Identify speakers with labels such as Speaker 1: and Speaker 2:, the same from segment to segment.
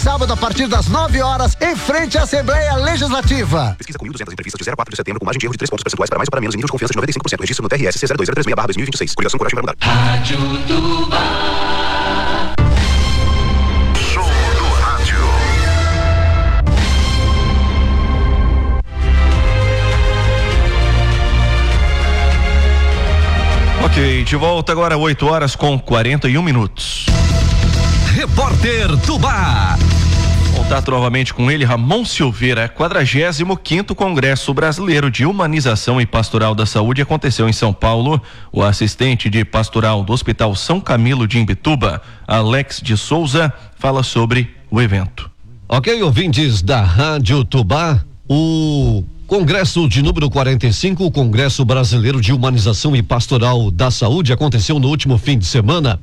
Speaker 1: Sábado, a partir das 9 horas, em frente à Assembleia Legislativa.
Speaker 2: Pesquisa com 1.200 entrevistas de 0 a 4 de setembro, com margem de erro de 3 pontos percentuais para mais ou para menos, nível de confiança de 95%. Registro no TRS C02036/2026. Coligação Coragem para Mudar.
Speaker 3: Rádio Tuba.
Speaker 4: Show do rádio.
Speaker 5: Ok, de volta agora 8h41.
Speaker 6: Repórter Tubá.
Speaker 5: Contato novamente com ele, Ramon Silveira. 45º Congresso Brasileiro de Humanização e Pastoral da Saúde aconteceu em São Paulo. O assistente de pastoral do Hospital São Camilo de Imbituba, Alex de Souza, fala sobre o evento.
Speaker 6: Ok, ouvintes da Rádio Tubá, o Congresso de número 45, o Congresso Brasileiro de Humanização e Pastoral da Saúde, aconteceu no último fim de semana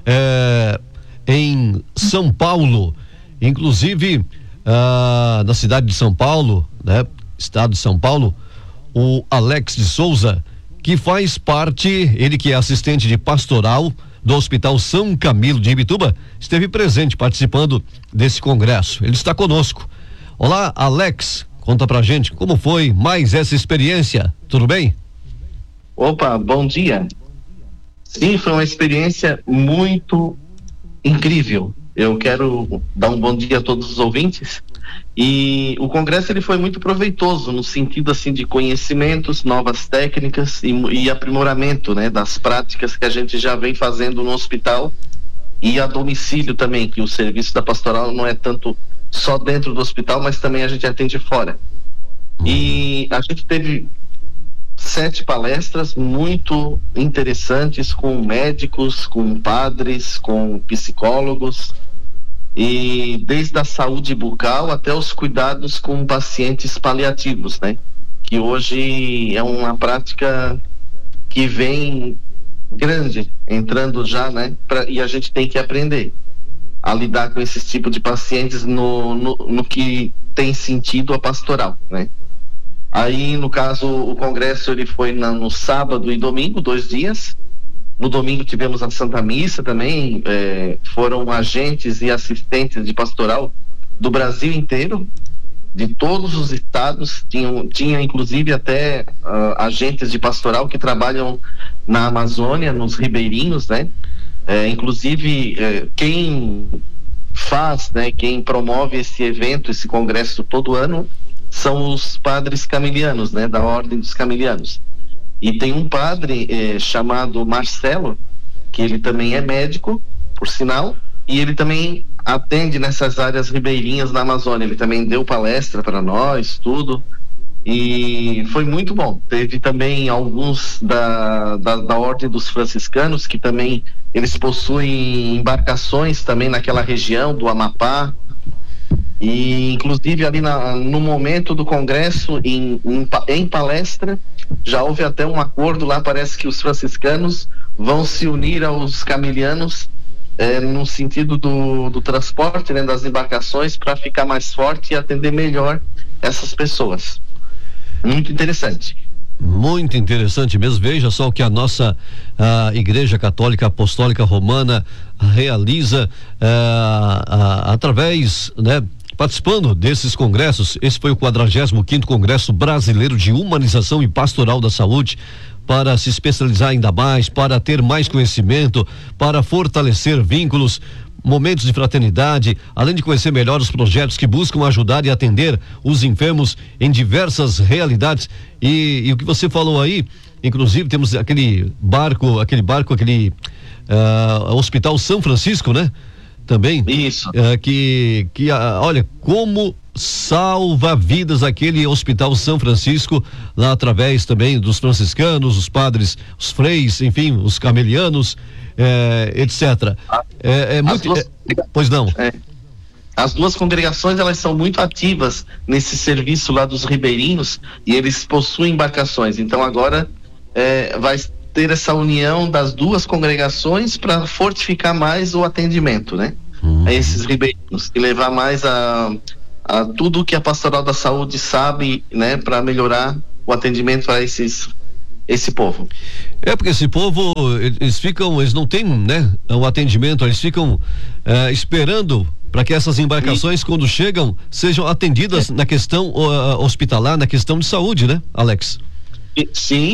Speaker 6: em São Paulo, inclusive na cidade de São Paulo, né? Estado de São Paulo, o Alex de Souza, que faz parte, ele que é assistente de pastoral do Hospital São Camilo de Imbituba, esteve presente participando desse congresso. Ele está conosco. Olá, Alex, conta pra gente como foi mais essa experiência, tudo bem?
Speaker 7: Opa, bom dia. Sim, foi uma experiência muito incrível. Eu quero dar um bom dia a todos os ouvintes. E o congresso ele foi muito proveitoso no sentido assim de conhecimentos, novas técnicas e aprimoramento, né, das práticas que a gente já vem fazendo no hospital e a domicílio também, que o serviço da pastoral não é tanto só dentro do hospital, mas também a gente atende fora. E a gente teve 7 palestras muito interessantes com médicos, com padres, com psicólogos, e desde a saúde bucal até os cuidados com pacientes paliativos, né? Que hoje é uma prática que vem grande, entrando já, né? E a gente tem que aprender a lidar com esse tipo de pacientes no que tem sentido a pastoral, né? Aí, no caso, o congresso ele foi no sábado e domingo, 2 dias. No domingo tivemos a Santa Missa também, foram agentes e assistentes de pastoral do Brasil inteiro, de todos os estados, tinha inclusive até agentes de pastoral que trabalham na Amazônia, nos ribeirinhos, né? Inclusive, quem faz, né, quem promove esse evento, esse congresso todo ano, são os padres camilianos, né, da Ordem dos Camilianos. E tem um padre chamado Marcelo, que ele também é médico, por sinal, e ele também atende nessas áreas ribeirinhas da Amazônia. Ele também deu palestra para nós, tudo, e foi muito bom. Teve também alguns da Ordem dos Franciscanos, que também eles possuem embarcações também naquela região do Amapá. E inclusive ali no momento do congresso, em palestra, já houve até um acordo lá, parece que os franciscanos vão se unir aos camilianos no sentido do transporte, né, das embarcações, para ficar mais forte e atender melhor essas pessoas. Muito interessante.
Speaker 6: Muito interessante mesmo. Veja só o que a nossa Igreja Católica Apostólica Romana realiza através, né, participando desses congressos. Esse foi o 45º Congresso Brasileiro de Humanização e Pastoral da Saúde, para se especializar ainda mais, para ter mais conhecimento, para fortalecer vínculos, momentos de fraternidade, além de conhecer melhor os projetos que buscam ajudar e atender os enfermos em diversas realidades. E o que você falou aí, inclusive temos aquele Hospital São Francisco, né? Também.
Speaker 7: Isso.
Speaker 6: Olha, como salva vidas aquele Hospital São Francisco, lá através também dos franciscanos, os padres, os freis, enfim, os camelianos, etc. Pois não.
Speaker 7: As duas congregações, elas são muito ativas nesse serviço lá dos ribeirinhos, e eles possuem embarcações. Então agora vai ter essa união das duas congregações para fortificar mais o atendimento, né? A esses ribeirinhos, e levar mais a tudo que a Pastoral da Saúde sabe, né, para melhorar o atendimento para esse povo.
Speaker 6: Porque esse povo, eles não têm, né, o atendimento, eles ficam esperando para que essas embarcações, quando chegam, sejam atendidas na questão hospitalar, na questão de saúde, né, Alex?
Speaker 7: Sim,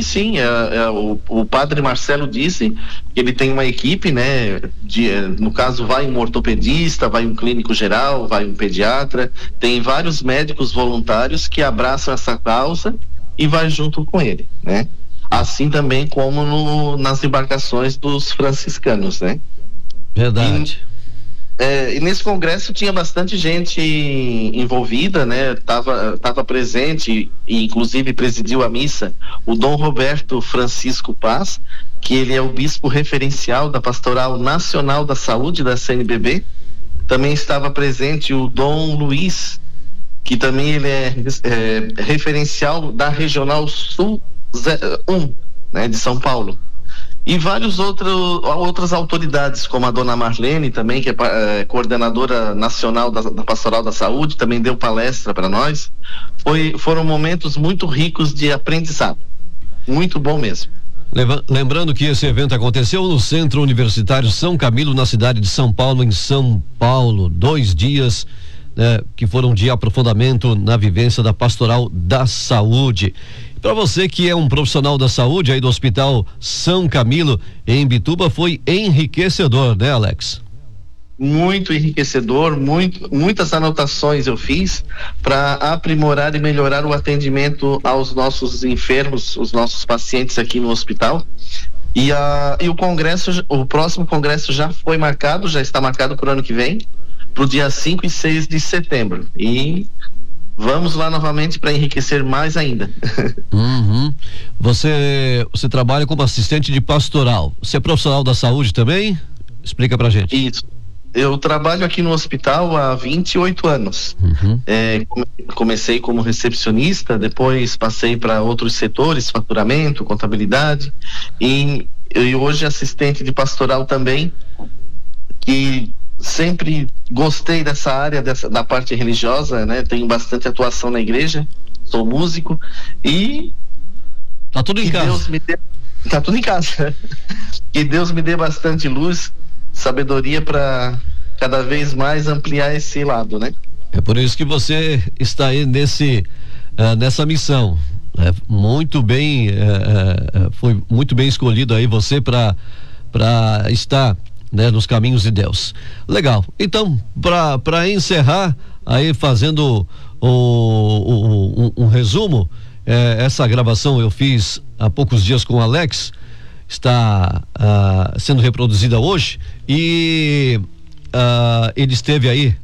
Speaker 7: o padre Marcelo disse que ele tem uma equipe, né, no caso vai um ortopedista, vai um clínico geral, vai um pediatra, tem vários médicos voluntários que abraçam essa causa e vai junto com ele, né? Assim também como nas embarcações dos franciscanos, né?
Speaker 6: Verdade.
Speaker 7: E nesse congresso tinha bastante gente envolvida, né? Tava presente e inclusive presidiu a missa o Dom Roberto Francisco Paz, que ele é o bispo referencial da Pastoral Nacional da Saúde da CNBB. Também estava presente o Dom Luiz, que também ele é referencial da Regional Sul 1, né, de São Paulo. E várias outras autoridades, como a dona Marlene também, que é coordenadora nacional da Pastoral da Saúde, também deu palestra para nós. Foram momentos muito ricos de aprendizado. Muito bom mesmo.
Speaker 6: Lembrando que esse evento aconteceu no Centro Universitário São Camilo, na cidade de São Paulo, em São Paulo. 2 dias, né, que foram de aprofundamento na vivência da Pastoral da Saúde. Para você que é um profissional da saúde aí do Hospital São Camilo em Bituba, foi enriquecedor, né, Alex?
Speaker 7: Muito enriquecedor, muitas anotações eu fiz para aprimorar e melhorar o atendimento aos nossos enfermos, os nossos pacientes aqui no hospital. E o próximo congresso já está marcado para o ano que vem, para o dia 5 e 6 de setembro. E vamos lá novamente para enriquecer mais ainda.
Speaker 6: Uhum. Você trabalha como assistente de pastoral. Você é profissional da saúde também? Explica pra gente.
Speaker 7: Isso. Eu trabalho aqui no hospital há 28 anos.
Speaker 6: Uhum.
Speaker 7: Comecei como recepcionista, depois passei para outros setores, faturamento, contabilidade, e hoje assistente de pastoral também, que sempre gostei dessa área, da parte religiosa, né? Tenho bastante atuação na igreja, sou músico e
Speaker 6: tá tudo em casa.
Speaker 7: Tá tudo em casa. Que Deus me dê bastante luz, sabedoria para cada vez mais ampliar esse lado, né?
Speaker 6: É por isso que você está aí nessa missão. Muito bem, foi muito bem escolhido aí você para estar, né, nos caminhos de Deus. Legal. Então, para encerrar aí, fazendo um resumo, essa gravação eu fiz há poucos dias com o Alex, está sendo reproduzida hoje, e ele esteve aí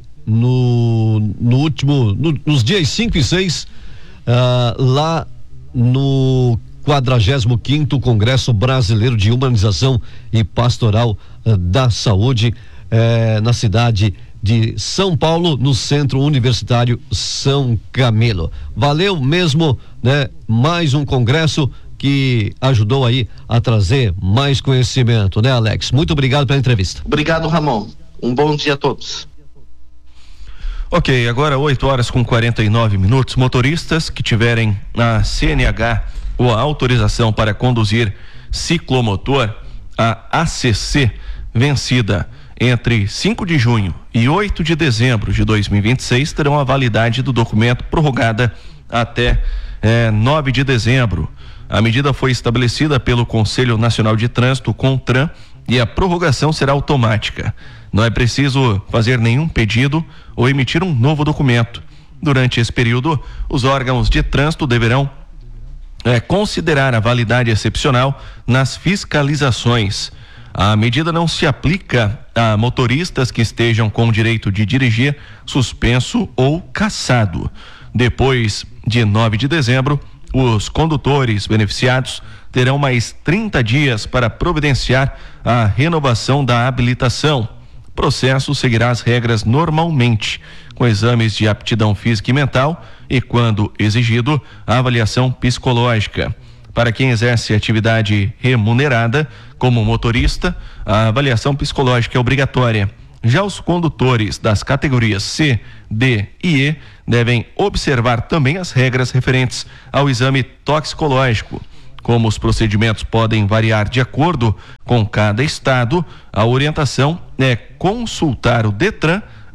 Speaker 6: nos dias 5 e 6 lá no 45º Congresso Brasileiro de Humanização e Pastoral da Saúde, na cidade de São Paulo, no Centro Universitário São Camilo. Valeu mesmo, né? Mais um congresso que ajudou aí a trazer mais conhecimento, né, Alex? Muito obrigado pela entrevista.
Speaker 7: Obrigado, Ramon. Um bom dia a todos.
Speaker 5: Ok, agora 8h49. Motoristas que tiverem a CNH ou a autorização para conduzir ciclomotor, a ACC, vencida entre 5 de junho e 8 de dezembro de 2026, terão a validade do documento prorrogada até 9 de dezembro. A medida foi estabelecida pelo Conselho Nacional de Trânsito, CONTRAN, e a prorrogação será automática. Não é preciso fazer nenhum pedido ou emitir um novo documento. Durante esse período, os órgãos de trânsito deverão considerar a validade excepcional nas fiscalizações. A medida não se aplica a motoristas que estejam com o direito de dirigir suspenso ou cassado. Depois de 9 de dezembro, os condutores beneficiados terão mais 30 dias para providenciar a renovação da habilitação. O processo seguirá as regras normalmente, com exames de aptidão física e mental e, quando exigido, a avaliação psicológica. Para quem exerce atividade remunerada, como motorista, a avaliação psicológica é obrigatória. Já os condutores das categorias C, D e E devem observar também as regras referentes ao exame toxicológico. Como os procedimentos podem variar de acordo com cada estado, a orientação é consultar o DETRAN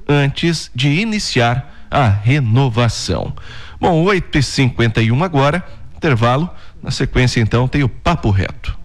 Speaker 5: antes de iniciar a renovação. Bom, 8h51 agora, intervalo. Na sequência, então, tem o Papo Reto.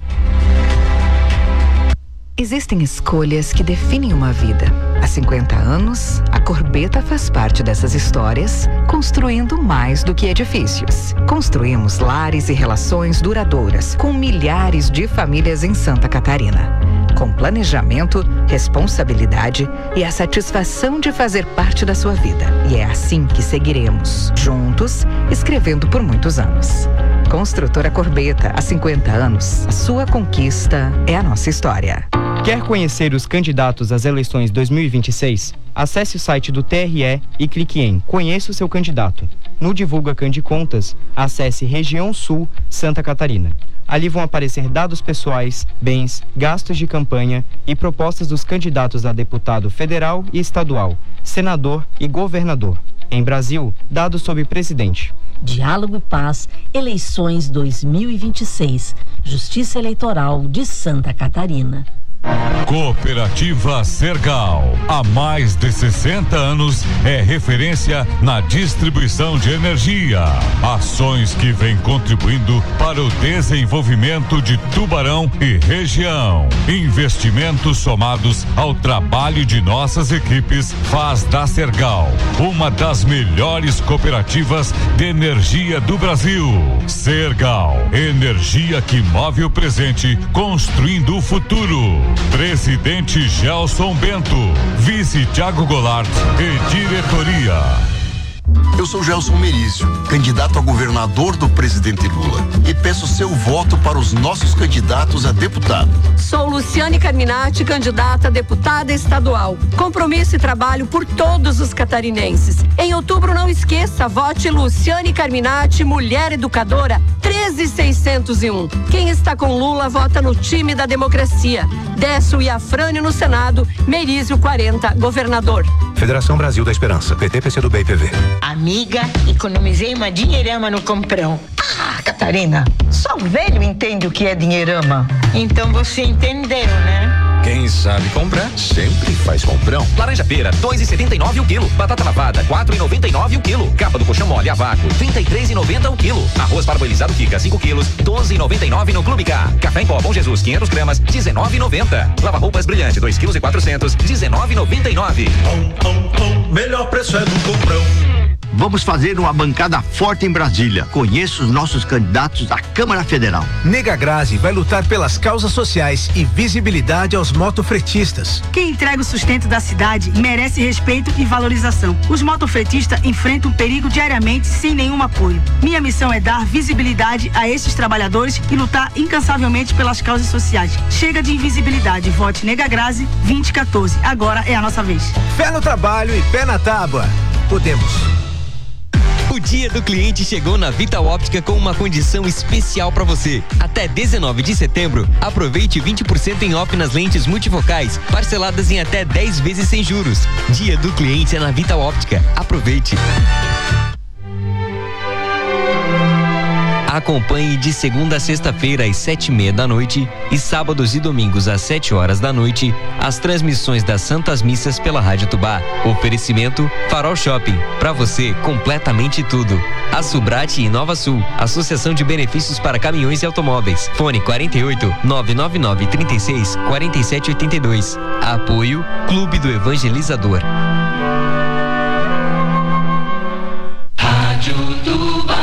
Speaker 8: Existem escolhas que definem uma vida. Há 50 anos, a Corbeta faz parte dessas histórias, construindo mais do que edifícios. Construímos lares e relações duradouras, com milhares de famílias em Santa Catarina. Com planejamento, responsabilidade e a satisfação de fazer parte da sua vida. E é assim que seguiremos, juntos, escrevendo por muitos anos. Construtora Corbeta, há 50 anos, a sua conquista é a nossa história.
Speaker 9: Quer conhecer os candidatos às eleições 2026? Acesse o site do TRE e clique em Conheça o seu candidato. No Divulga Candicontas, acesse Região Sul, Santa Catarina. Ali vão aparecer dados pessoais, bens, gastos de campanha e propostas dos candidatos a deputado federal e estadual, senador e governador. Em Brasil, dados sobre presidente.
Speaker 10: Diálogo e Paz, eleições 2026, Justiça Eleitoral de Santa Catarina.
Speaker 11: Cooperativa Sergal, há mais de 60 anos é referência na distribuição de energia. Ações que vêm contribuindo para o desenvolvimento de Tubarão e região. Investimentos somados ao trabalho de nossas equipes faz da Sergal uma das melhores cooperativas de energia do Brasil. Sergal, energia que move o presente, construindo o futuro. Presidente Gelson Bento, vice Thiago Goulart e diretoria.
Speaker 12: Eu sou Gelson Merizio, candidato a governador do presidente Lula, e peço seu voto para os nossos candidatos a deputado.
Speaker 13: Sou Luciane Carminati, candidata a deputada estadual. Compromisso e trabalho por todos os catarinenses. Em outubro, não esqueça, vote Luciane Carminati, mulher educadora, 13601. Quem está com Lula, vota no time da democracia. Décio e Afrânio no Senado, Merizio 40, governador.
Speaker 2: Federação Brasil da Esperança, PT, PCdoB e PV.
Speaker 14: Amiga, economizei uma dinheirama no comprão. Ah, Catarina, só o velho entende o que é dinheirama. Então você entendeu, né?
Speaker 15: Quem sabe comprar, sempre faz comprão.
Speaker 16: Laranja pera, 2,79 o quilo. Batata lavada, 4,99 o quilo. Capa do colchão mole a vácuo, 33,90 o quilo. Arroz parboilizado Kika, 5 quilos, 12,99 no Clube K. Café em pó Bom Jesus, 500 gramas, 19,90. Lava roupas brilhante, 2 quilos e 400, 19,99.
Speaker 17: Melhor preço é no comprão.
Speaker 18: Vamos fazer uma bancada forte em Brasília. Conheça os nossos candidatos à Câmara Federal.
Speaker 19: Nega Grazi vai lutar pelas causas sociais e visibilidade aos motofretistas.
Speaker 20: Quem entrega o sustento da cidade merece respeito e valorização. Os motofretistas enfrentam perigo diariamente sem nenhum apoio. Minha missão é dar visibilidade a esses trabalhadores e lutar incansavelmente pelas causas sociais. Chega de invisibilidade. Vote Nega Grazi 2014. Agora é a nossa vez.
Speaker 19: Fé no trabalho e pé na tábua. Podemos.
Speaker 21: O Dia do Cliente chegou na Vital Óptica com uma condição especial para você. Até 19 de setembro, aproveite 20% em off nas lentes multifocais, parceladas em até 10 vezes sem juros. Dia do Cliente é na Vital Óptica. Aproveite. Acompanhe de segunda a sexta-feira às 7:30 da noite e sábados e domingos às 7 horas da noite as transmissões das Santas Missas pela Rádio Tubá. Oferecimento Farol Shopping. Pra você, completamente tudo. A Subrate e Nova Sul. Associação de Benefícios para Caminhões e Automóveis. Fone 48 999 36 47 82. Apoio Clube do Evangelizador.
Speaker 3: Rádio Tubá.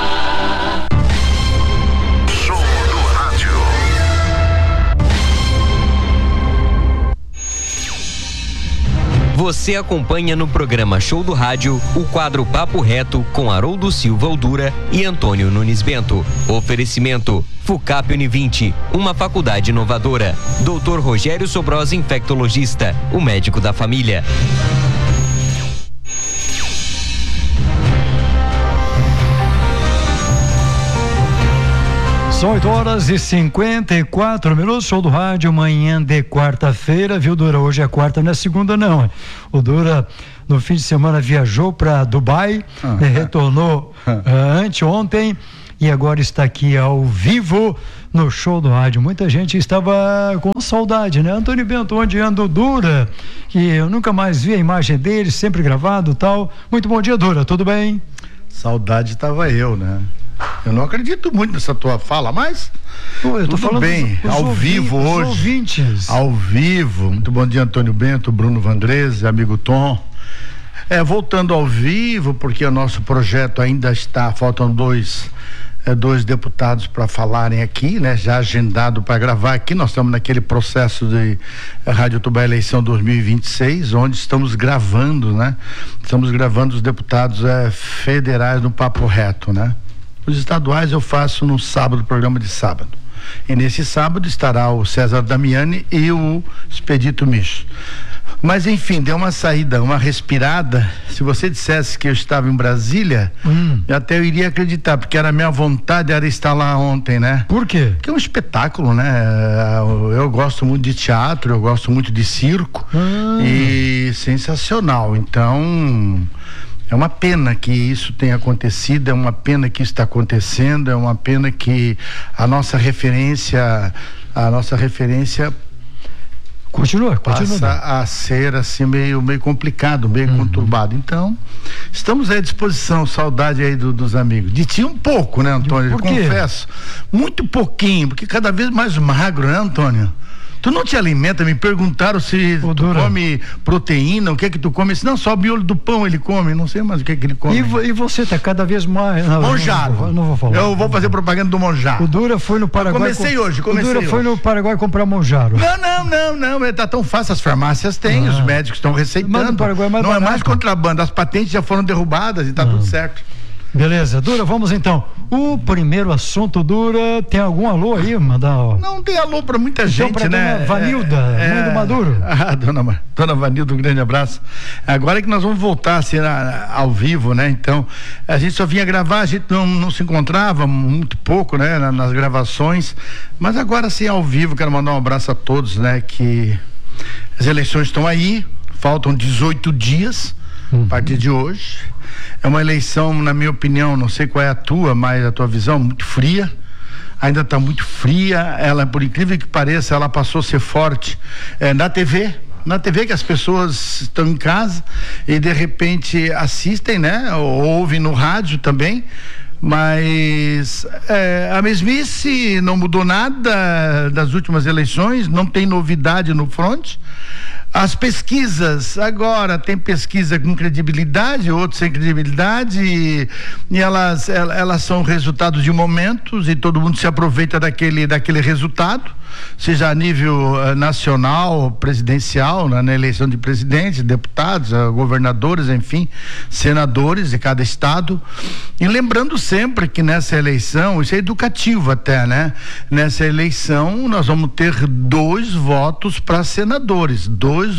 Speaker 21: Você acompanha no programa Show do Rádio o quadro Papo Reto com Haroldo Silva Aldura e Antônio Nunes Bento. Oferecimento FUCAP Univinte, uma faculdade inovadora. Dr. Rogério Sobrosa, infectologista, o médico da família.
Speaker 22: São 8h54, show do rádio, manhã de quarta-feira, viu, Dura? Hoje é quarta, não é segunda, não. O Dura, no fim de semana, viajou para Dubai, retornou anteontem e agora está aqui ao vivo no Show do Rádio. Muita gente estava com saudade, né? Antônio Bento, onde anda o Dura? Que eu nunca mais vi a imagem dele, sempre gravado e tal. Muito bom dia, Dura, tudo bem?
Speaker 1: Saudade estava eu, né? Eu não acredito muito nessa tua fala, mas
Speaker 22: eu tô
Speaker 1: tudo
Speaker 22: falando
Speaker 1: bem, ao vivo hoje.
Speaker 22: Ouvintes.
Speaker 1: Ao vivo. Muito bom dia, Antônio Bento, Bruno Vandrese, amigo Tom. Voltando ao vivo, porque o nosso projeto ainda está, faltam dois deputados para falarem aqui, né? Já agendado para gravar aqui. Nós estamos naquele processo de Rádio Tubá Eleição 2026, onde estamos gravando, né? Estamos gravando os deputados federais no Papo Reto, né? Os estaduais eu faço no sábado, programa de sábado. E nesse sábado estará o César Damiani e o Expedito Micho. Mas enfim, deu uma saída, uma respirada. Se você dissesse que eu estava em Brasília, até eu iria acreditar, porque a minha vontade era estar lá ontem, né?
Speaker 22: Por quê?
Speaker 1: Porque é um espetáculo, né? Eu gosto muito de teatro, eu gosto muito de circo e sensacional. Então, é uma pena que isso tenha acontecido, é uma pena que isso está acontecendo, é uma pena que a nossa referência
Speaker 22: Continua.
Speaker 1: Passa a ser assim meio complicado, meio conturbado. Então, estamos à disposição. Saudade aí dos amigos. De ti um pouco, né, Antônio?
Speaker 22: Por quê?
Speaker 1: Confesso. Muito pouquinho, porque cada vez mais magro, né, Antônio? Tu não te alimenta? Me perguntaram se tu come proteína, o que é que tu come? Não, só o miolo do pão ele come, não sei mais o que é que ele come.
Speaker 22: E você tá cada vez mais...
Speaker 1: Monjaro.
Speaker 22: Não vou falar.
Speaker 1: Eu vou fazer propaganda do Monjaro.
Speaker 22: O Dura foi no Paraguai...
Speaker 1: Comecei hoje.
Speaker 22: O Dura foi no Paraguai comprar Monjaro.
Speaker 1: Não, tá tão fácil, as farmácias têm, os médicos estão receitando.
Speaker 22: Mas no Paraguai
Speaker 1: não é mais contrabando, as patentes já foram derrubadas e tá tudo certo.
Speaker 22: Beleza, Dura, vamos então. O primeiro assunto, Dura, tem algum alô aí?
Speaker 1: Não tem alô pra muita gente,
Speaker 22: pra
Speaker 1: né?
Speaker 22: Dona Vanilda, mãe do Maduro.
Speaker 1: Dona Vanilda, um grande abraço. Agora é que nós vamos voltar assim, ao vivo, né? Então, a gente só vinha gravar, a gente não se encontrava muito pouco, né? Nas gravações, mas agora sim ao vivo, quero mandar um abraço a todos, né? Que as eleições estão aí, faltam 18 dias a partir de hoje. É uma eleição, na minha opinião, não sei qual é a tua, mas a tua visão, muito fria. Ainda está muito fria. Ela, por incrível que pareça, ela passou a ser forte na TV. Na TV, que as pessoas estão em casa e de repente assistem, né? Ou ouvem no rádio também. Mas a mesmice, não mudou nada das últimas eleições, não tem novidade no fronte. As pesquisas, agora tem pesquisa com credibilidade, outras sem credibilidade, e elas são resultados de momentos e todo mundo se aproveita daquele resultado, seja a nível nacional, presidencial, na eleição de presidente, deputados, governadores, enfim, senadores de cada estado. E lembrando sempre que nessa eleição, isso é educativo até, né? Nessa eleição nós vamos ter 2 votos para senadores,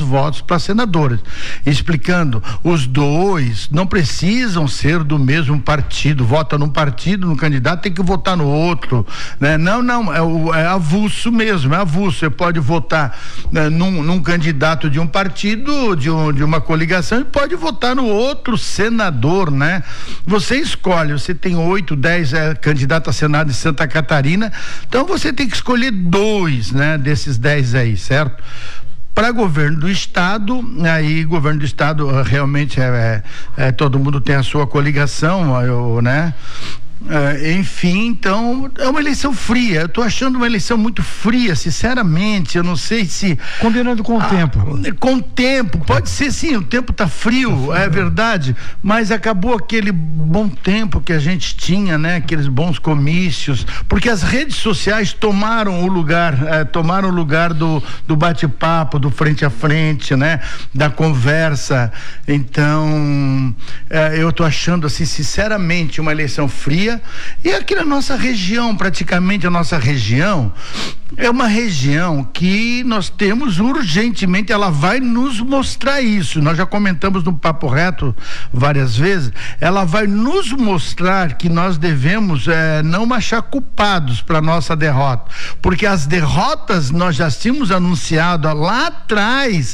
Speaker 1: explicando, os 2 não precisam ser do mesmo partido, vota num partido, no candidato tem que votar no outro, né? Não, é avulso mesmo, é avulso. Você pode votar, né, num candidato de um partido, de uma coligação, e pode votar no outro senador, né? Você escolhe, você tem 8, 10 candidatos a Senado em Santa Catarina, então você tem que escolher 2, né, desses 10 aí, certo? Para governo do estado, aí governo do estado realmente todo mundo tem a sua coligação, né? Enfim, então é uma eleição fria. Eu tô achando uma eleição muito fria, sinceramente. Eu não sei se
Speaker 22: combinando com o tempo.
Speaker 1: Com o tempo, pode ser sim, o tempo tá frio, é verdade, mas acabou aquele bom tempo que a gente tinha, né? Aqueles bons comícios, porque as redes sociais tomaram o lugar do bate-papo, do frente a frente, né? Da conversa. Então, eu tô achando assim, sinceramente, uma eleição fria. E aqui na nossa região, praticamente a nossa região, é uma região que nós temos urgentemente, ela vai nos mostrar isso. Nós já comentamos no Papo Reto várias vezes, ela vai nos mostrar que nós devemos não achar culpados para nossa derrota, porque as derrotas nós já tínhamos anunciado lá atrás,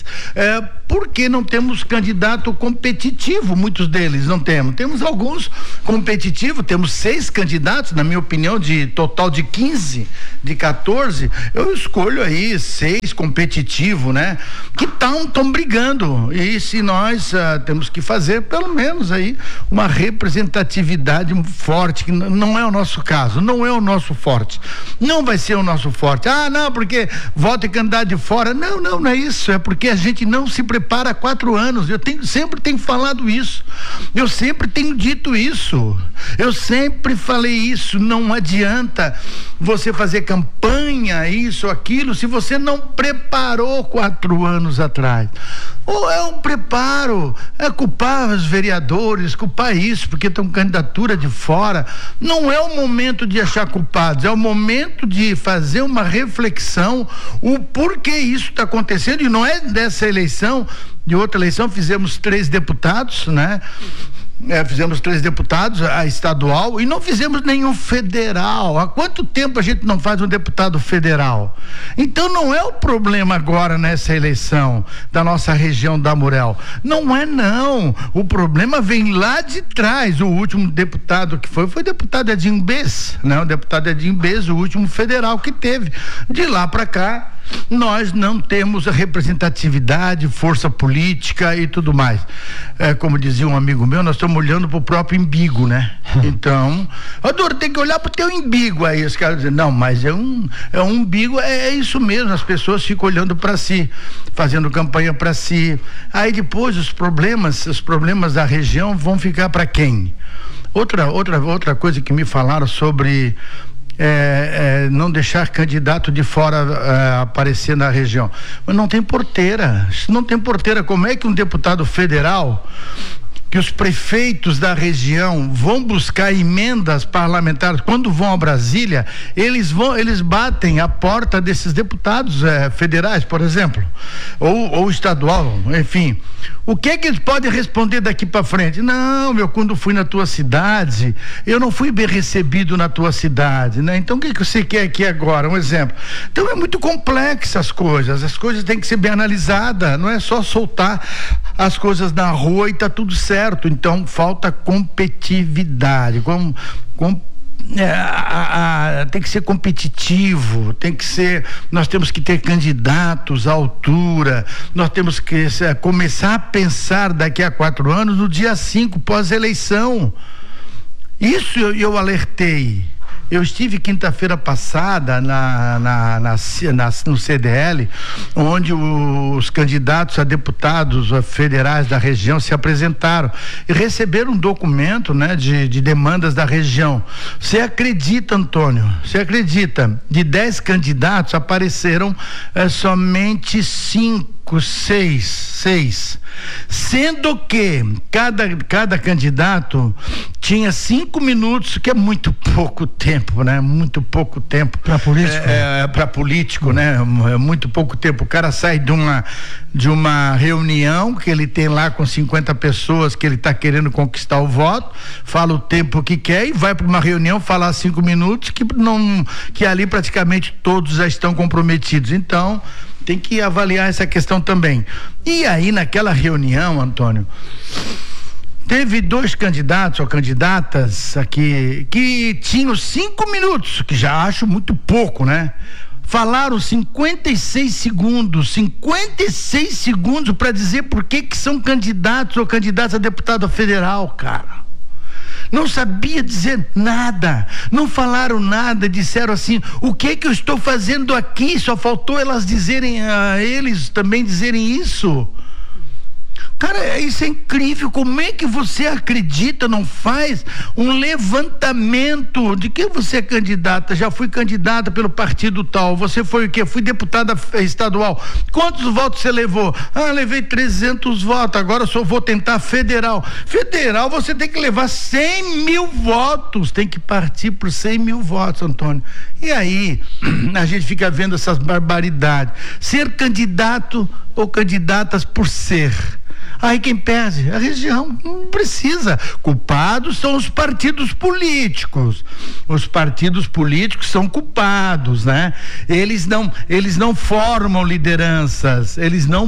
Speaker 1: porque não temos candidato competitivo, muitos deles não temos alguns competitivos, temos 6 candidatos, na minha opinião, de total de 15, de 14, eu escolho aí 6 competitivos, né? Que estão brigando, e se nós temos que fazer pelo menos aí uma representatividade forte, que não é o nosso caso, não é o nosso forte, não vai ser o nosso forte, não, porque voto em candidato de fora, não é isso, é porque a gente não se prepara há 4 anos, sempre tenho falado isso, eu sempre tenho dito isso, eu sempre falei isso, não adianta você fazer campanha, isso, aquilo, se você não preparou 4 anos atrás. Ou é um preparo, culpar os vereadores, culpar isso, porque tem candidatura de fora. Não é o momento de achar culpados, é o momento de fazer uma reflexão, o porquê isso está acontecendo, e não é dessa eleição, de outra eleição fizemos 3 deputados, né? Fizemos 3 deputados, a estadual, e não fizemos nenhum federal. Há quanto tempo a gente não faz um deputado federal? Então não é o problema agora nessa eleição da nossa região da Amurel. Não é, não. O problema vem lá de trás. O último deputado que foi o deputado Edinho Bez, né? O deputado Edinho Bez, o último federal que teve. De lá para cá, nós não temos a representatividade, força política e tudo mais. Como dizia um amigo meu, nós estamos olhando pro próprio umbigo, né? Então, Adoro, tem que olhar pro teu umbigo. Aí os caras dizem, não, mas é um umbigo, é isso mesmo, as pessoas ficam olhando para si, fazendo campanha para si. Aí depois os problemas da região vão ficar para quem? Outra coisa que me falaram sobre não deixar candidato de fora aparecer na região. Mas não tem porteira. Se não tem porteira, como é que um deputado federal, que os prefeitos da região vão buscar emendas parlamentares, quando vão a Brasília, eles batem a porta desses deputados federais, por exemplo, ou estadual, enfim. O que eles podem responder daqui para frente? Não, quando fui na tua cidade, eu não fui bem recebido na tua cidade, né? Então o que você quer aqui agora? Um exemplo. Então é muito complexo as coisas têm que ser bem analisadas, não é só soltar as coisas na rua e tá tudo certo. Então falta competitividade, tem que ser competitivo, nós temos que ter candidatos à altura, nós temos que começar a pensar daqui a 4 anos, no dia 5 pós-eleição. Isso eu alertei. Eu estive quinta-feira passada no CDL, onde os candidatos a deputados federais da região se apresentaram e receberam um documento, né, de demandas da região. Você acredita, Antônio? Você acredita? De 10 candidatos apareceram somente 6, sendo que cada candidato tinha 5 minutos, que é muito pouco tempo, né? Muito pouco tempo para político. Para político, né? É muito pouco tempo. O cara sai de uma reunião que ele tem lá com 50 pessoas que ele está querendo conquistar o voto, fala o tempo que quer e vai para uma reunião falar 5 minutos que ali praticamente todos já estão comprometidos. Então tem que avaliar essa questão também. E aí naquela reunião, Antônio, teve 2 candidatos ou candidatas aqui que tinham 5 minutos, que já acho muito pouco, né? Falaram 56 segundos para dizer por que são candidatos ou candidatas a deputado federal, cara. Não sabia dizer nada, não falaram nada, disseram assim, o que eu estou fazendo aqui? Só faltou eles também dizerem isso. Cara, isso é incrível. Como é que você acredita, não faz um levantamento de que você é candidata? Já fui candidata pelo partido tal. Você foi o quê? Fui deputada estadual. Quantos votos você levou? Levei 300 votos. Agora só vou tentar federal. Federal você tem que levar 100 mil votos. Tem que partir por 100 mil votos, Antônio. E aí, a gente fica vendo essas barbaridades. Ser candidato ou candidatas por ser. Aí quem perde? A região não precisa. Culpados são os partidos políticos. Os partidos políticos são culpados, né? Eles não formam lideranças.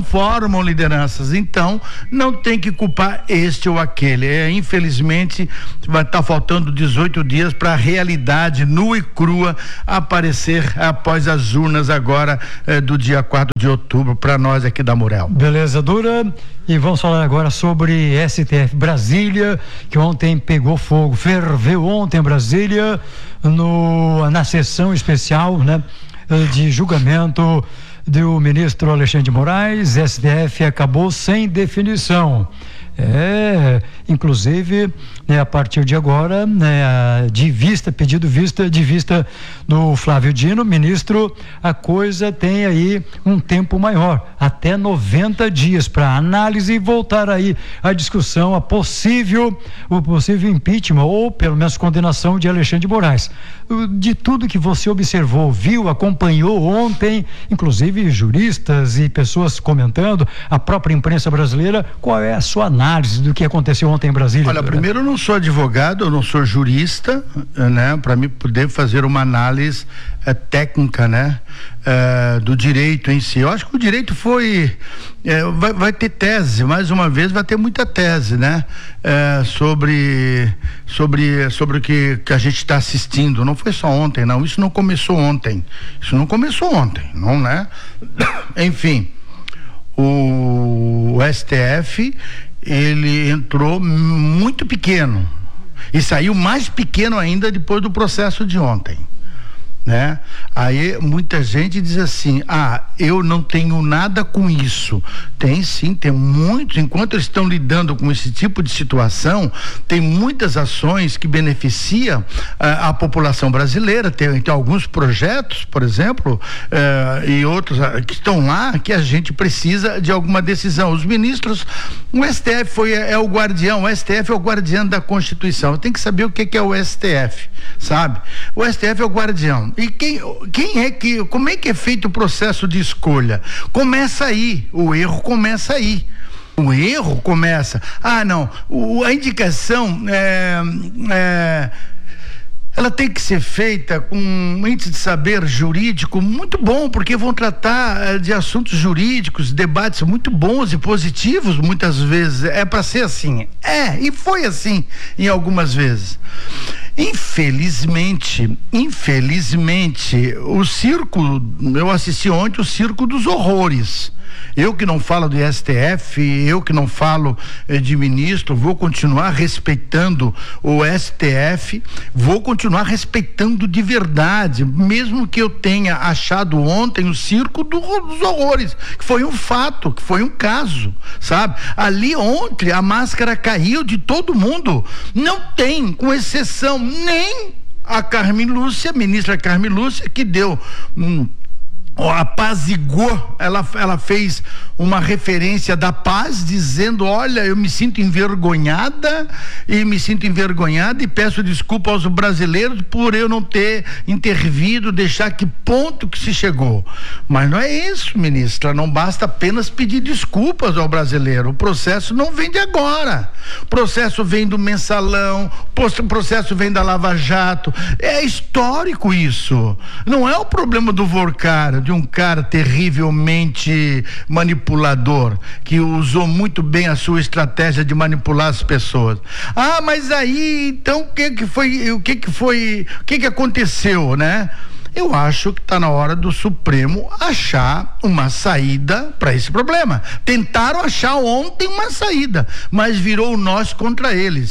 Speaker 1: Então, não tem que culpar este ou aquele. Infelizmente, vai estar faltando 18 dias para a realidade nua e crua aparecer após as urnas agora do dia 4 de outubro para nós aqui da Murel.
Speaker 22: Beleza, Dura. E vamos falar agora sobre STF Brasília, que ontem pegou fogo, ferveu ontem em Brasília, na sessão especial, né, de julgamento do ministro Alexandre de Moraes. STF acabou sem definição. Inclusive, né, a partir de agora, né, pedido de vista do Flávio Dino, ministro, a coisa tem aí um tempo maior, até 90 dias para análise e voltar aí a discussão, o possível impeachment ou pelo menos condenação de Alexandre de Moraes. De tudo que você observou, viu, acompanhou ontem, inclusive juristas e pessoas comentando, a própria imprensa brasileira, qual é a sua análise do que aconteceu ontem em Brasília?
Speaker 1: Olha, primeiro, eu não sou advogado, eu não sou jurista, né, para mim poder fazer uma análise técnica, né, do direito em si. Eu acho que o direito vai ter tese, mais uma vez vai ter muita tese, né, sobre o que a gente está assistindo. Não foi só ontem, não. Isso não começou ontem, não, né? Enfim, o STF, ele entrou muito pequeno e saiu mais pequeno ainda depois do processo de ontem, né? Aí muita gente diz assim: eu não tenho nada com isso. Tem sim, tem muitos. Enquanto eles estão lidando com esse tipo de situação, tem muitas ações que beneficiam a população brasileira. Tem alguns projetos, por exemplo, e outros que estão lá, que a gente precisa de alguma decisão. Os ministros, o STF é o guardião, o STF é o guardião da Constituição. Tem que saber o que é o STF, sabe? O STF é o guardião. E como é que é feito o processo de escolha? Começa aí, o erro começa aí. O erro começa, a indicação ela tem que ser feita com um índice de saber jurídico muito bom, porque vão tratar de assuntos jurídicos, debates muito bons e positivos, muitas vezes. É para ser assim. E foi assim em algumas vezes. Infelizmente, o circo, eu assisti ontem o Circo dos Horrores. Eu que não falo do STF, eu que não falo de ministro, vou continuar respeitando o STF, vou continuar respeitando de verdade, mesmo que eu tenha achado ontem o Circo dos Horrores, que foi um fato, que foi um caso, sabe? Ali ontem a máscara caiu de todo mundo, não tem, com exceção, nem a ministra Carmen Lúcia, que deu apazigou, ela fez uma referência da paz, dizendo: olha, eu me sinto envergonhada e peço desculpa aos brasileiros por eu não ter intervido, deixar que ponto que se chegou. Mas não é isso, ministra, não basta apenas pedir desculpas ao brasileiro. O processo não vem de agora, o processo vem do mensalão, o processo vem da Lava Jato, é histórico isso, não é o problema do Vorcar, de um cara terrivelmente manipulador, que usou muito bem a sua estratégia de manipular as pessoas. Mas aí, então, o que aconteceu, né? Eu acho que está na hora do Supremo achar uma saída para esse problema. Tentaram achar ontem uma saída, mas virou nós contra eles.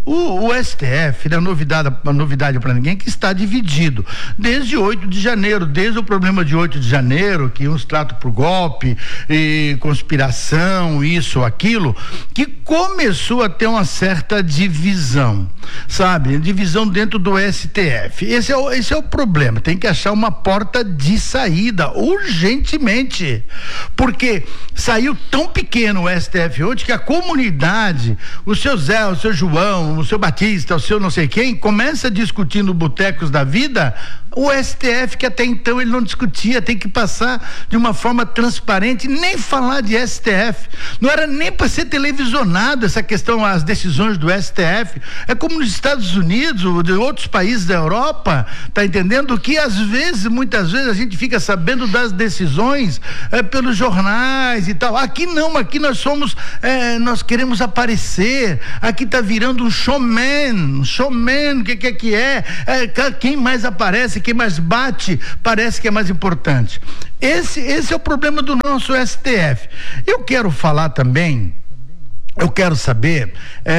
Speaker 1: O STF, não é novidade para ninguém, que está dividido desde 8 de janeiro, desde o problema de 8 de janeiro, que uns tratam por golpe e conspiração, isso, aquilo, que começou a ter uma certa divisão, sabe? Divisão dentro do STF. Esse é o problema, tem que achar uma porta de saída urgentemente, porque saiu tão pequeno o STF hoje que a comunidade, o seu Zé, o seu João, o seu Batista, o seu não sei quem, começa a discutir no Botecos da Vida o STF, que até então ele não discutia, tem que passar de uma forma transparente, nem falar de STF, não era nem para ser televisionado essa questão, as decisões do STF, é como nos Estados Unidos, ou de outros países da Europa, tá entendendo? Que muitas vezes a gente fica sabendo das decisões pelos jornais e tal. Aqui não, aqui nós somos, nós queremos aparecer, aqui tá virando um showman, o que é? Quem mais aparece, quem mais bate, parece que é mais importante. Esse é o problema do nosso STF. Eu quero falar também, eu quero saber,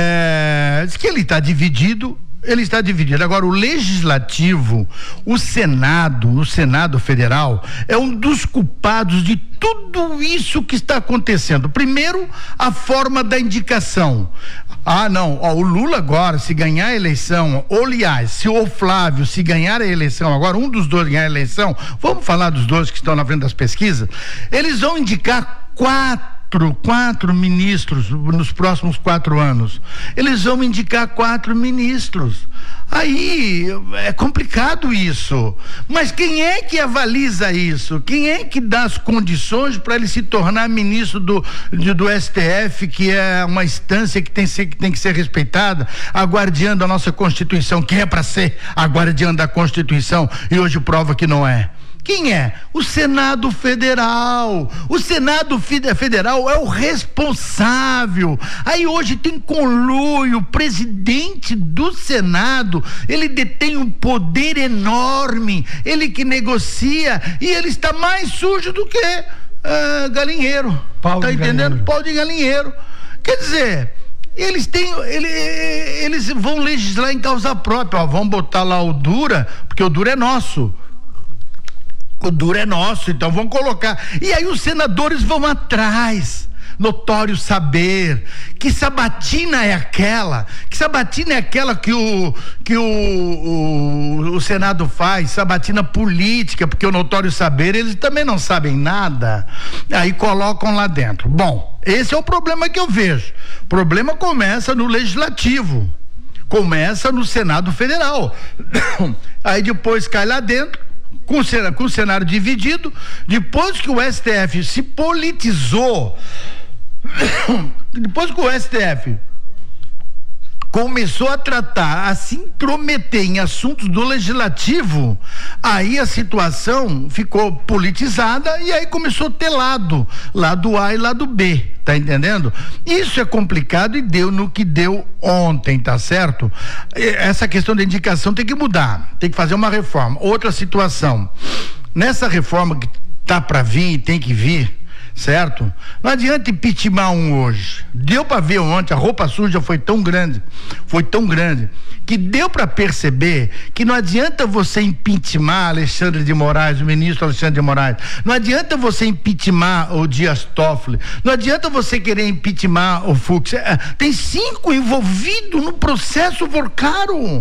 Speaker 1: que ele está dividido. Agora, o Legislativo, o Senado Federal, é um dos culpados de tudo isso que está acontecendo. Primeiro, a forma da indicação. O Lula agora, se ganhar a eleição, ou aliás, se o Flávio se ganhar a eleição, agora um dos dois ganhar a eleição, vamos falar dos dois que estão na frente das pesquisas, eles vão indicar quatro ministros nos próximos 4 anos. Eles vão indicar 4 ministros. Aí é complicado isso. Mas quem é que avaliza isso? Quem é que dá as condições para ele se tornar ministro do STF, que é uma instância que tem que ser respeitada, a guardiã da nossa Constituição? Quem é para ser a guardiã da Constituição e hoje prova que não é? Quem é? O Senado Federal. O Senado Federal é o responsável. Aí hoje tem conluio, o presidente do Senado, ele detém um poder enorme, ele que negocia, e ele está mais sujo do que galinheiro. Tá entendendo? Pau de galinheiro. Quer dizer, eles vão legislar em causa própria, vão botar lá o Dura, porque o Dura é nosso. O Duro é nosso, então vamos colocar. E aí os senadores vão atrás. Notório saber. Que sabatina é aquela? Que sabatina é aquela que o Senado faz? Sabatina política, porque o notório saber, eles também não sabem nada. Aí colocam lá dentro. Bom, esse é o problema que eu vejo. O problema começa no Legislativo. Começa no Senado Federal. Aí depois cai lá dentro. Com o cenário dividido, depois que o STF se politizou, depois que o STF começou a tratar, a se intrometer em assuntos do Legislativo, aí a situação ficou politizada e aí começou a ter lado A e lado B, tá entendendo? Isso é complicado e deu no que deu ontem, tá certo? Essa questão da indicação tem que mudar, tem que fazer uma reforma. Outra situação, nessa reforma que tá para vir e tem que vir, certo? Não adianta impeachment hoje. Deu para ver ontem, a roupa suja foi tão grande, que deu para perceber que não adianta você impeachment Alexandre de Moraes, o ministro Alexandre de Moraes. Não adianta você impeachment o Dias Toffoli. Não adianta você querer impeachment o Fux. Tem 5 envolvidos no processo Vorcaro.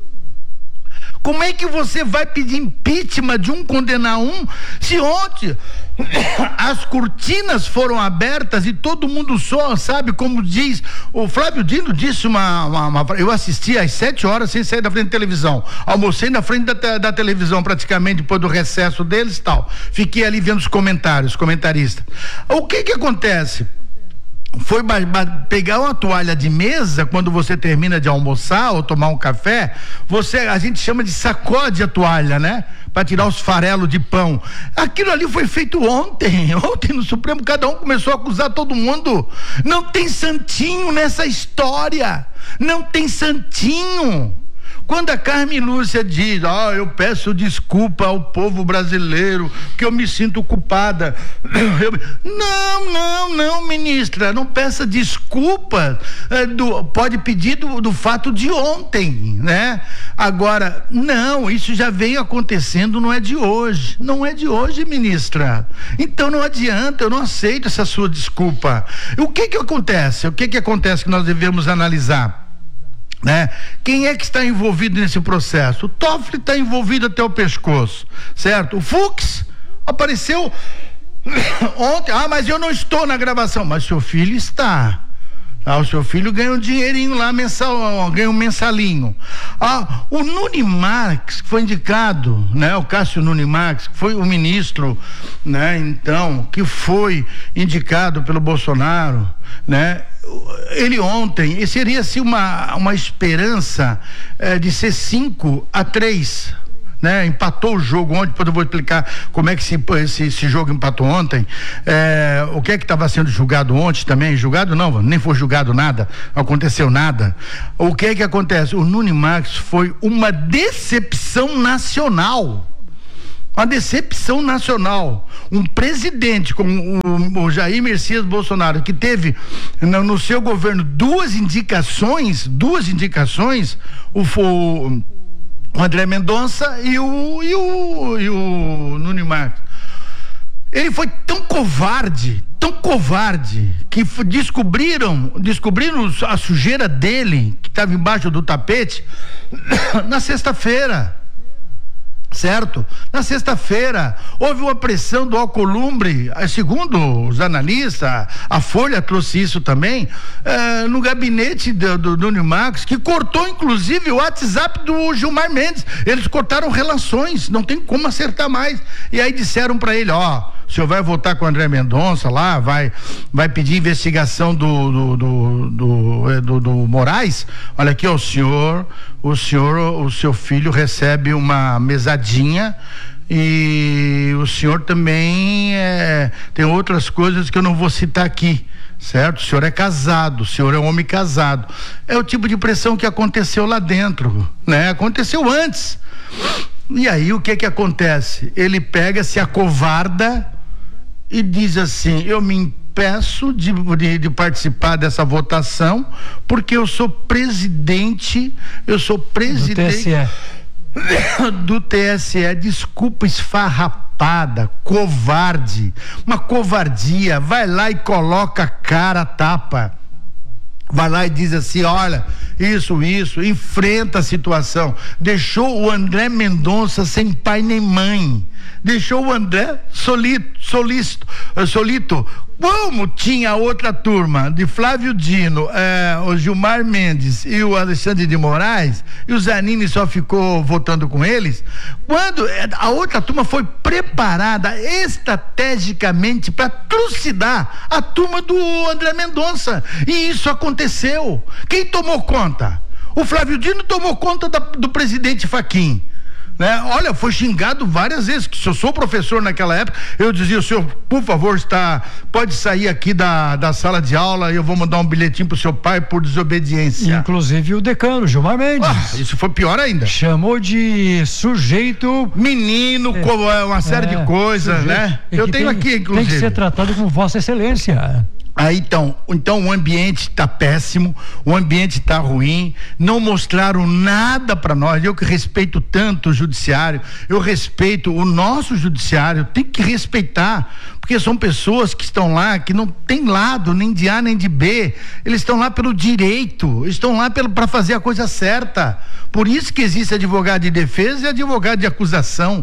Speaker 1: Como é que você vai pedir impeachment de um, condenar um, se ontem as cortinas foram abertas e todo mundo só sabe, como diz o Flávio Dino, disse eu assisti às 7 horas sem sair da frente da televisão, almocei na frente da televisão praticamente depois do recesso deles e tal, fiquei ali vendo os comentaristas. O que acontece? Foi pegar uma toalha de mesa quando você termina de almoçar ou tomar um café, a gente chama de sacode a toalha, né? Para tirar os farelos de pão. Aquilo ali foi feito ontem no Supremo, cada um começou a acusar todo mundo. Não tem santinho nessa história, não tem santinho. Quando a Carmen Lúcia diz, eu peço desculpa ao povo brasileiro, que eu me sinto culpada. Não, ministra, não peça desculpa, pode pedir do fato de ontem, né? Agora, não, isso já veio acontecendo, não é de hoje, ministra. Então não adianta, eu não aceito essa sua desculpa. O que acontece? O que acontece que nós devemos analisar? Né? Quem é que está envolvido nesse processo? O Toffoli está envolvido até o pescoço, certo? O Fux apareceu ontem, mas eu não estou na gravação, mas seu filho está. O seu filho ganha um dinheirinho lá mensal, ganha um mensalinho. O Nunes Marques, que foi indicado, né? O Cássio Nunes Marques, que foi o ministro, né? Então, que foi indicado pelo Bolsonaro, né? Ele ontem, seria assim uma esperança de ser 5-3, né? Empatou o jogo ontem, depois eu vou explicar como é que esse jogo empatou ontem. O que é que estava sendo julgado ontem também? Julgado não, nem foi julgado nada, não aconteceu nada. O que é que acontece? O Nunes Marques foi uma decepção nacional. Uma decepção nacional. Um presidente como o Jair Messias Bolsonaro, que teve no seu governo duas indicações, o André Mendonça e o Nunes Marques. Ele foi tão covarde, que descobriram a sujeira dele, que estava embaixo do tapete, na sexta-feira. Certo? Na sexta-feira houve uma pressão do Alcolumbre, segundo os analistas, a Folha trouxe isso também, no gabinete do Nunes Marques, que cortou inclusive o WhatsApp do Gilmar Mendes. Eles cortaram relações, não tem como acertar mais. E aí disseram para ele, o senhor vai votar com o André Mendonça lá, vai pedir investigação do Moraes. Olha aqui, o seu filho recebe uma mesadinha e o senhor também tem outras coisas que eu não vou citar aqui, certo? O senhor é casado, o senhor é um homem casado. É o tipo de pressão que aconteceu lá dentro, né? Aconteceu antes. E aí o que acontece? Ele pega, se acovarda e diz assim, eu me impeço de participar dessa votação porque eu sou presidente do TSE. Desculpa, esfarrapada, covarde, uma covardia. Vai lá e coloca a cara a tapa. Vai lá e diz assim, olha, isso, enfrenta a situação. Deixou o André Mendonça sem pai nem mãe. Deixou o André solito. Como tinha outra turma de Flávio Dino, o Gilmar Mendes e o Alexandre de Moraes, e o Zanini só ficou votando com eles, quando a outra turma foi preparada estrategicamente para trucidar a turma do André Mendonça, e isso aconteceu. Quem tomou conta? O Flávio Dino tomou conta do presidente Fachin. Né? Olha, foi xingado várias vezes, que se eu sou professor naquela época, eu dizia, o senhor, por favor, pode sair aqui da sala de aula e eu vou mandar um bilhetinho pro seu pai por desobediência.
Speaker 22: Inclusive o decano, Gilmar Mendes.
Speaker 1: Isso foi pior ainda.
Speaker 22: Chamou de sujeito...
Speaker 1: menino, uma série de coisas, sujeito, né? Eu tenho aqui, inclusive.
Speaker 22: Tem que ser tratado como Vossa Excelência.
Speaker 1: Então o ambiente está péssimo, o ambiente está ruim, não mostraram nada para nós. Eu que respeito tanto o judiciário, eu respeito o nosso judiciário, tem que respeitar, porque são pessoas que estão lá, que não tem lado nem de A nem de B, eles estão lá pelo direito, estão lá para fazer a coisa certa. Por isso que existe advogado de defesa e advogado de acusação.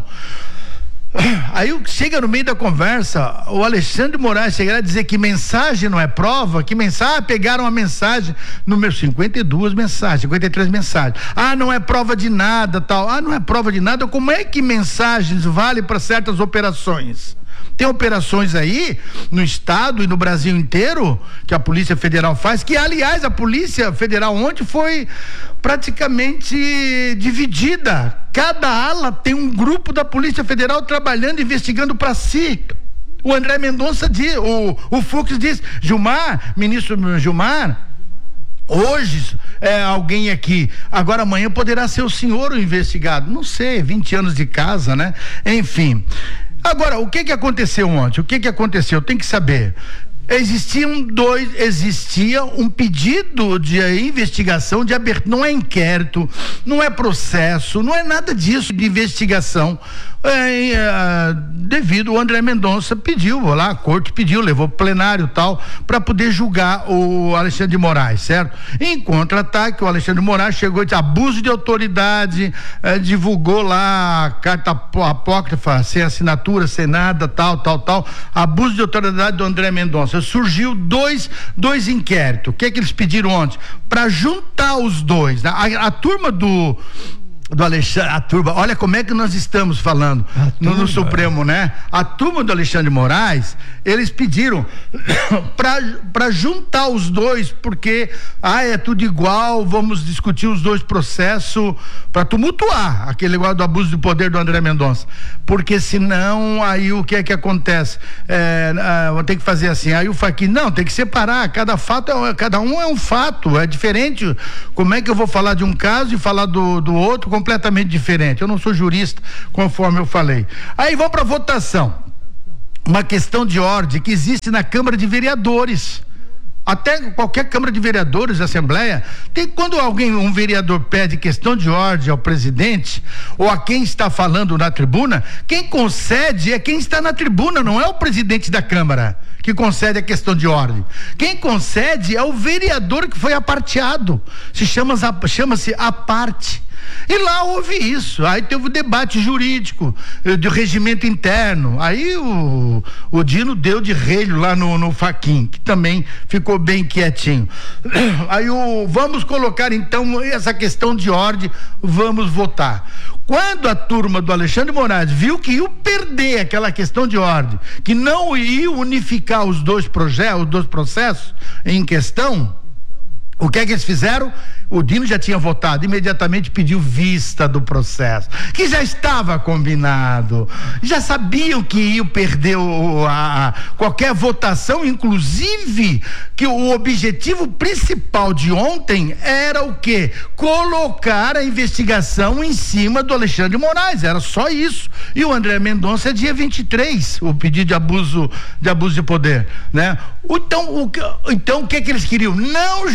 Speaker 1: Aí chega no meio da conversa, o Alexandre Moraes chega a dizer que mensagem não é prova, pegaram a mensagem, número 52 mensagens, 53 mensagens. Não é prova de nada, tal. Não é prova de nada, como é que mensagens valem para certas operações? Tem operações aí no estado e no Brasil inteiro que a Polícia Federal faz, que aliás a Polícia Federal ontem foi praticamente dividida. Cada ala tem um grupo da Polícia Federal trabalhando, investigando para si. O André Mendonça diz, o Fux diz, ministro Gilmar, hoje alguém aqui. Agora amanhã poderá ser o senhor o investigado. Não sei, 20 anos de casa, né? Enfim. Agora, o que aconteceu ontem? O que aconteceu? Tem que saber. Existia um pedido de investigação, de abertura, não é inquérito, não é processo, não é nada disso de investigação, devido o André Mendonça pediu, lá a corte pediu, levou plenário e tal, para poder julgar o Alexandre de Moraes, certo? Em contra-ataque, o Alexandre de Moraes chegou e disse abuso de autoridade, divulgou lá a carta apócrifa, sem assinatura, sem nada, tal, abuso de autoridade do André Mendonça. Surgiu dois inquéritos. O que eles pediram ontem? Para juntar os dois, né? A turma do Alexandre, olha como é que nós estamos falando no Supremo, né? A turma do Alexandre de Moraes, eles pediram para juntar os dois, porque é tudo igual, vamos discutir os dois processos para tumultuar aquele negócio do abuso de poder do André Mendonça, porque senão aí o que é que acontece? Vou ter que fazer assim, aí o Fachin, não, tem que separar, cada um é um fato, é diferente. Como é que eu vou falar de um caso e falar do outro completamente diferente? Eu não sou jurista, conforme eu falei. Aí vamos para votação. Uma questão de ordem que existe na Câmara de Vereadores. Até qualquer Câmara de Vereadores, Assembleia, quando um vereador pede questão de ordem ao presidente ou a quem está falando na tribuna, quem concede é quem está na tribuna, não é o presidente da Câmara que concede a questão de ordem. Quem concede é o vereador que foi aparteado. Chama-se a parte. E lá houve isso, aí teve o debate jurídico do regimento interno, aí o Dino deu de relho lá no Fachin, que também ficou bem quietinho. Aí vamos colocar então essa questão de ordem, vamos votar. Quando a turma do Alexandre de Moraes viu que ia perder aquela questão de ordem, que não ia unificar os dois processos em questão, o que é que eles fizeram? O Dino já tinha votado, imediatamente pediu vista do processo, que já estava combinado, já sabiam que iam perder qualquer votação, inclusive que o objetivo principal de ontem era o quê? Colocar a investigação em cima do Alexandre de Moraes, era só isso. E o André Mendonça é dia 23, o pedido de abuso de poder, né? Então o que eles queriam? Não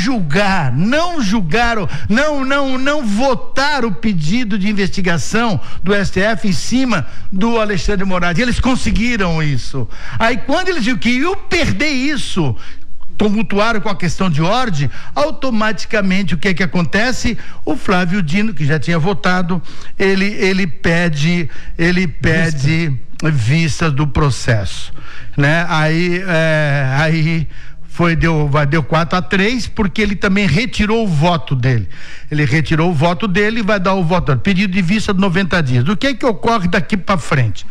Speaker 1: votar o pedido de investigação do STF em cima do Alexandre de Moraes. E eles conseguiram isso. Aí quando eles viram que iam perder isso, tumultuaram com a questão de ordem, automaticamente o que é que acontece? O Flávio Dino, que já tinha votado, ele pede vista do processo, né? Aí deu 4-3, porque ele também retirou o voto dele. Ele retirou o voto dele e vai dar o voto. Pedido de vista de 90 dias. O que é que ocorre daqui para frente?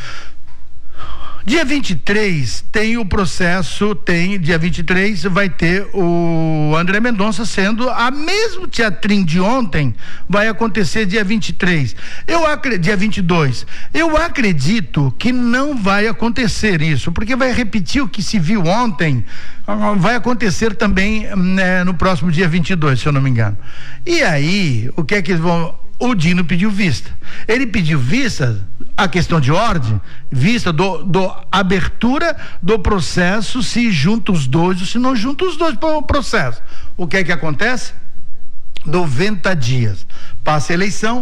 Speaker 1: Dia 23 tem o processo, dia 23 vai ter o André Mendonça sendo a mesmo teatrinho de ontem, vai acontecer dia 23. Dia 22. Eu acredito que não vai acontecer isso, porque vai repetir o que se viu ontem, vai acontecer também, né, no próximo dia 22, se eu não me engano. E aí, o que é que eles vão... O Dino pediu vista. Ele pediu vista, a questão de ordem, vista do abertura do processo, se junta os dois ou se não junta os dois para o processo. O que é que acontece? 90 dias. Passa a eleição,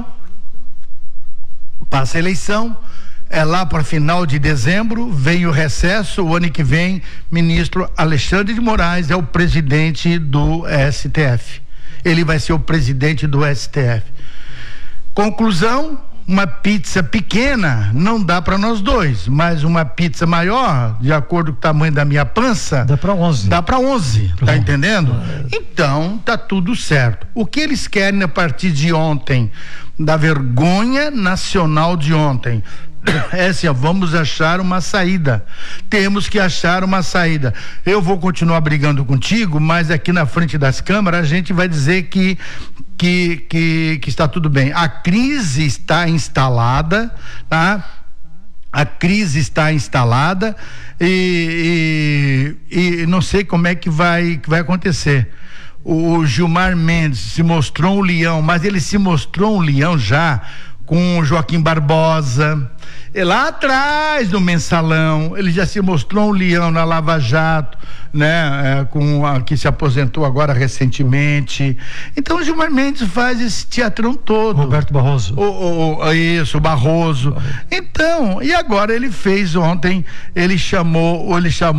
Speaker 1: lá para final de dezembro, vem o recesso, o ano que vem, ministro Alexandre de Moraes é o presidente do STF. Ele vai ser o presidente do STF. Conclusão, uma pizza pequena não dá para nós dois, mas uma pizza maior, de acordo com o tamanho da minha pança, dá para 11. Tá entendendo? Então, tá tudo certo. O que eles querem a partir de ontem, da vergonha nacional de ontem, é assim, vamos achar uma saída. Temos que achar uma saída. Eu vou continuar brigando contigo, mas aqui na frente das câmaras a gente vai dizer que está tudo bem. A crise está instalada, tá? A crise está instalada e não sei como é que vai acontecer. o Gilmar Mendes se mostrou um leão, mas ele se mostrou um leão já com o Joaquim Barbosa. E lá atrás do Mensalão, ele já se mostrou um leão na Lava Jato, né? Com a que se aposentou agora recentemente. Então o Gilmar Mendes faz esse teatrão todo.
Speaker 22: Roberto Barroso.
Speaker 1: Isso, o Barroso. Então, e agora ele fez ontem, ele chamou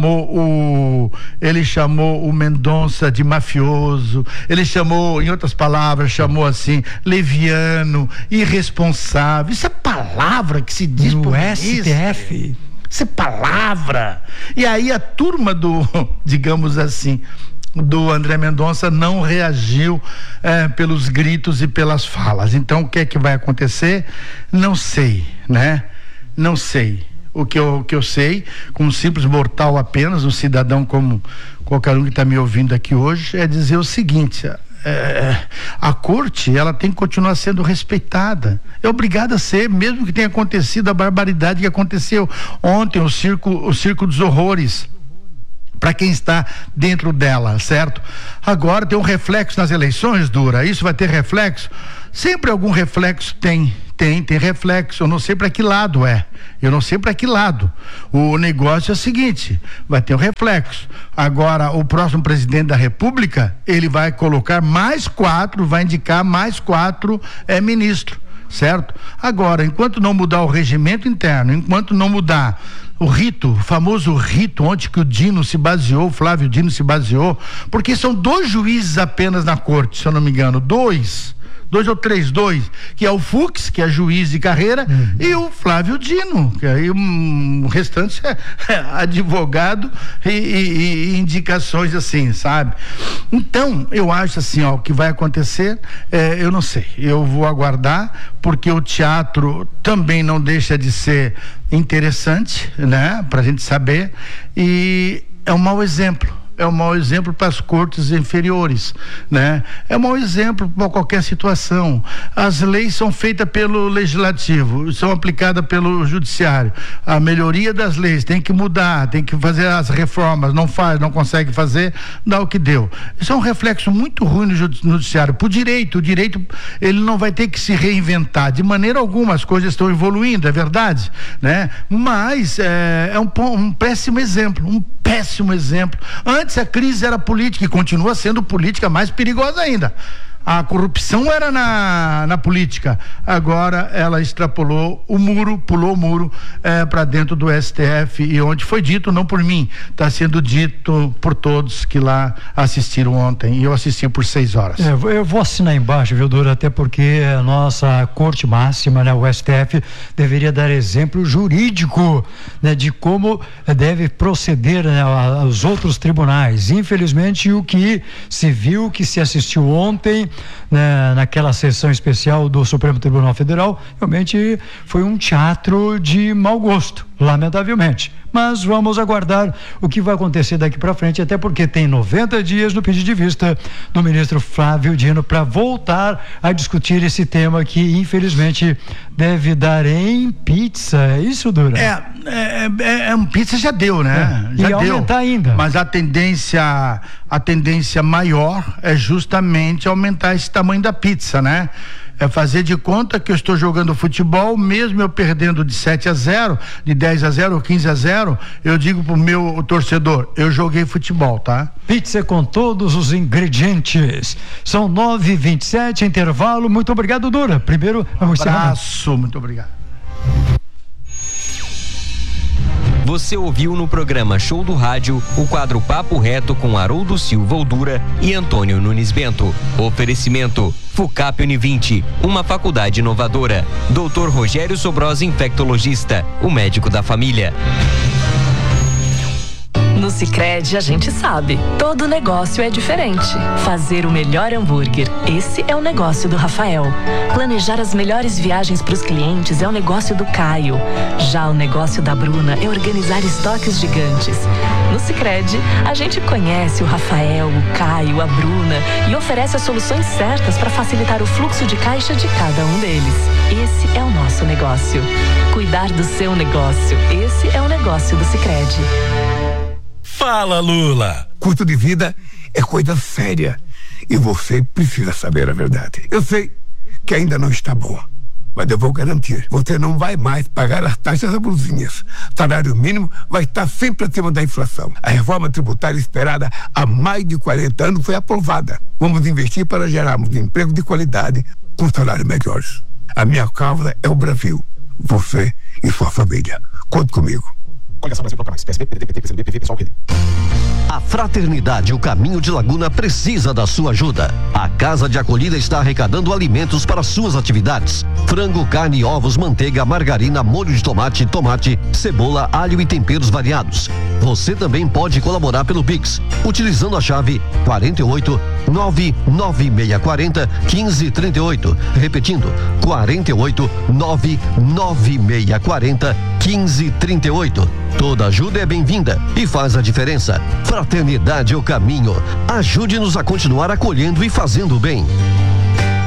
Speaker 1: o Mendonça de mafioso, ele chamou, em outras palavras, chamou assim, leviano, irresponsável. Isso é palavra que se diz
Speaker 22: no
Speaker 1: por
Speaker 22: STF.
Speaker 1: Isso é palavra. E aí a turma digamos assim, do André Mendonça não reagiu pelos gritos e pelas falas. Então o que é que vai acontecer? Não sei, né? Não sei. O que eu sei, como simples mortal apenas, um cidadão como qualquer um que está me ouvindo aqui hoje, é dizer o seguinte: a corte, ela tem que continuar sendo respeitada, é obrigada a ser, mesmo que tenha acontecido a barbaridade que aconteceu ontem, o circo dos horrores, para quem está dentro dela, certo? Agora tem um reflexo nas eleições, Dura, isso vai ter reflexo? Sempre algum reflexo tem reflexo, eu não sei para que lado o negócio é o seguinte, vai ter um reflexo. Agora o próximo presidente da República, ele vai colocar vai indicar mais 4 ministros, certo? Agora, enquanto não mudar o regimento interno, enquanto não mudar o rito, o famoso rito onde que o Flávio Dino se baseou, porque são 2 juízes apenas na corte, se eu não me engano, 2 ou 3, que é o Fux, que é juiz de carreira, e o Flávio Dino, que aí o restante é advogado e indicações assim, sabe? Então, eu acho assim, o que vai acontecer, eu não sei, eu vou aguardar, porque o teatro também não deixa de ser interessante, né? Pra gente saber, e é um mau exemplo para as cortes inferiores, né? É um mau exemplo para qualquer situação. As leis são feitas pelo legislativo, são aplicadas pelo judiciário. A melhoria das leis tem que mudar, tem que fazer as reformas, não consegue fazer, dá o que deu. Isso é um reflexo muito ruim no judiciário. O direito, ele não vai ter que se reinventar, de maneira alguma, as coisas estão evoluindo, é verdade, né? Mas é um péssimo exemplo, Antes a crise era política e continua sendo política, mais perigosa ainda. A corrupção era na política, agora ela extrapolou pulou o muro para dentro do STF, e onde foi dito, não por mim, está sendo dito por todos que lá assistiram ontem, e eu assisti por 6 horas.
Speaker 22: Eu vou assinar embaixo, viu, Dura, até porque a nossa corte máxima, né, o STF, deveria dar exemplo jurídico, né, de como deve proceder, né, aos outros tribunais. Infelizmente, o que se viu, que se assistiu ontem, né, naquela sessão especial do Supremo Tribunal Federal, realmente foi um teatro de mau gosto, lamentavelmente. Mas vamos aguardar o que vai acontecer daqui para frente, até porque tem 90 dias no pedido de vista do ministro Flávio Dino para voltar a discutir esse tema que infelizmente deve dar em pizza. É isso, Dura?
Speaker 1: Pizza já deu, né? Já
Speaker 22: e
Speaker 1: deu.
Speaker 22: Aumentar ainda.
Speaker 1: Mas a tendência maior é justamente aumentar esse tamanho da pizza, né? É fazer de conta que eu estou jogando futebol, mesmo eu perdendo de 7-0, de 10-0 ou 15-0, eu digo pro meu torcedor, eu joguei futebol, tá?
Speaker 22: Pizza com todos os ingredientes. São 9h27, intervalo. Muito obrigado, Dura. Primeiro,
Speaker 1: vamos abraço, muito obrigado.
Speaker 21: Você ouviu no programa Show do Rádio o quadro Papo Reto com Haroldo Silva Oldura e Antônio Nunes Bento. Oferecimento FUCAP Univinte, uma faculdade inovadora. Dr. Rogério Sobrosa, infectologista, o médico da família.
Speaker 4: No Sicredi a gente sabe, todo negócio é diferente. Fazer o melhor hambúrguer, esse é o negócio do Rafael. Planejar as melhores viagens para os clientes é o negócio do Caio. Já o negócio da Bruna é organizar estoques gigantes. No Sicredi, a gente conhece o Rafael, o Caio, a Bruna e oferece as soluções certas para facilitar o fluxo de caixa de cada um deles. Esse é o nosso negócio. Cuidar do seu negócio, esse é o negócio do Sicredi.
Speaker 6: Fala, Lula! Custo de vida é coisa séria. E você precisa saber a verdade. Eu sei que ainda não está boa, mas eu vou garantir, você não vai mais pagar as taxas abusivas. Salário mínimo vai estar sempre acima da inflação. A reforma tributária esperada há mais de 40 anos foi aprovada. Vamos investir para gerarmos emprego de qualidade com salários melhores. A minha causa é o Brasil, você e sua família. Conte comigo.
Speaker 7: A Fraternidade O Caminho de Laguna precisa da sua ajuda. A Casa de Acolhida está arrecadando alimentos para suas atividades: frango, carne, ovos, manteiga, margarina, molho de tomate, cebola, alho e temperos variados. Você também pode colaborar pelo Pix, utilizando a chave 48 99640 1538. Repetindo, 48 99640 1538. Toda ajuda é bem-vinda e faz a diferença. Fraternidade é o caminho. Ajude-nos a continuar acolhendo e fazendo o bem.